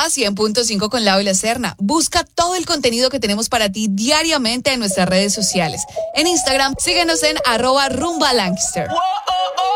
Rumba 100.5 con Lau y la Serna. Busca todo el contenido que tenemos para ti diariamente en nuestras redes sociales. En Instagram, síguenos en @rumbalancaster.